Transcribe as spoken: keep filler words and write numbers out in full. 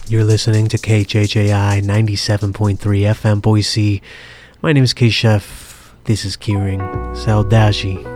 You're listening to K J J I ninety-seven point three F M Boise. My name is K-Chef. This is Keyring. Saudade.